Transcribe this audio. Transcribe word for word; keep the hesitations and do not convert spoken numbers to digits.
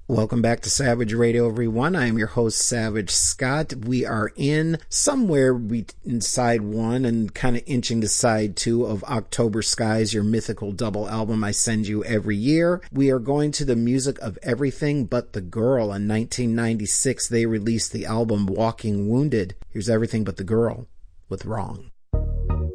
Welcome back to Savage Radio, everyone. I am your host, Savage Scott. We are in somewhere be- inside one and kind of inching to side two of October Skies, your mythical double album I send you every year. We are going to the music of Everything But the Girl. In nineteen ninety-six, they released the album Walking Wounded. Here's Everything But the Girl with Wrong.